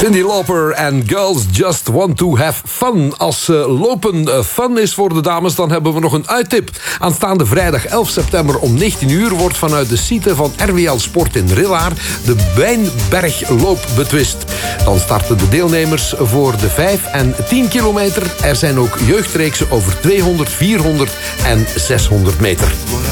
Cyndi Lauper en Girls Just Want To Have Fun. Als lopen fun is voor de dames, dan hebben we nog een uittip. Aanstaande vrijdag 11 september om 19 uur... wordt vanuit de site van RWL Sport in Rillaar... de Wijnbergloop betwist. Dan starten de deelnemers voor de 5 en 10 kilometer. Er zijn ook jeugdreeksen over 200, 400 en 600 meter.